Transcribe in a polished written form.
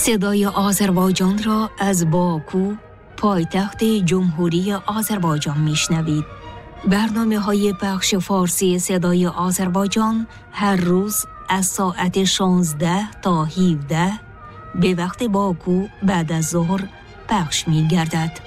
صدای آذربایجان را از باکو، پایتخت جمهوری آذربایجان میشنوید. برنامه‌های پخش فارسی صدای آذربایجان هر روز از ساعت 16 تا 17 به وقت باکو بعد از ظهر پخش می‌گردد.